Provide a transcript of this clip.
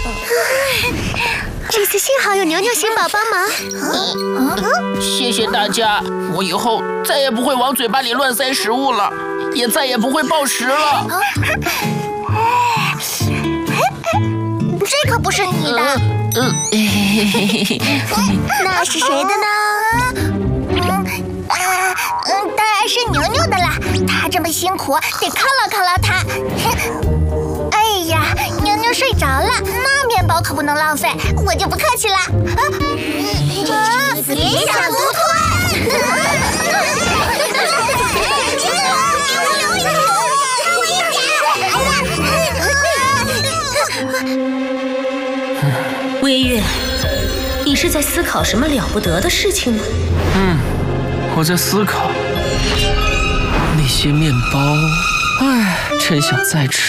这次幸好有牛牛星宝帮忙。 谢谢大家，我以后再也不会往嘴巴里乱塞食物了，也再也不会暴食了。 这可不是你的。那是谁的呢？当然是牛牛的啦。他这么辛苦，得犒劳他。哎呀，牛牛睡着了，那面包可不能浪费，我就不客气了。别想独吞！ 微月，你是在思考什么了不得的事情吗？ 我在思考那些面包，真想再吃。